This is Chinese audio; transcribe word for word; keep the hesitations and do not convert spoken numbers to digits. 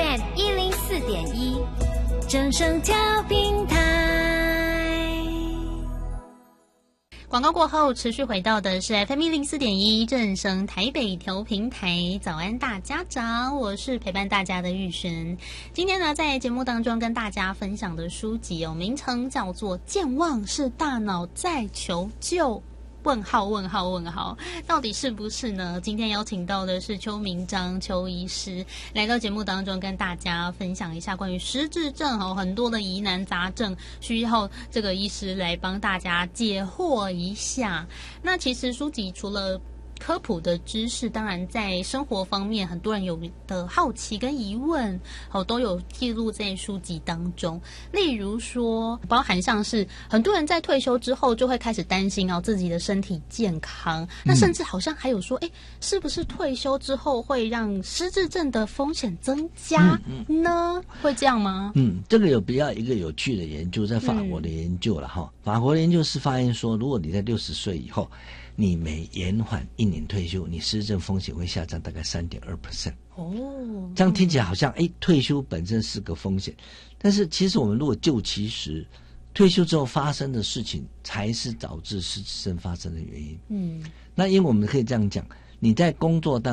M 一零四点一，正声调频台。 广告过后，持续回到的是 F M 一零四点一正声台北调频台。早安大家长，我是陪伴大家的玉璇。今天呢，在节目当中跟大家分享的书籍哦，名称叫做《健忘是大脑在求救》。问号问号问号，到底是不是呢？今天邀请到的是邱明章邱医师来到节目当中，跟大家分享一下关于失智症哦，很多的疑难杂症需要这个医师来帮大家解惑一下。那其实书籍除了科普的知识，当然在生活方面很多人有的好奇跟疑问哦，都有记录在书籍当中。例如说包含像是很多人在退休之后就会开始担心哦自己的身体健康，那甚至好像还有说哎，是不是退休之后会让失智症的风险增加呢？会这样吗？ 嗯，这个有比较一个有趣的研究，在法国的研究了哈、嗯。法国的研究是发现说，如果你在六十岁以后，你每延缓一年退休，你失智症风险会下降大概 百分之三点二。 哦，这样听起来好像哎，退休本身是个风险，但是其实我们如果就其实，退休之后发生的事情才是导致失智症发生的原因。嗯，那因为我们可以这样讲，你在工作当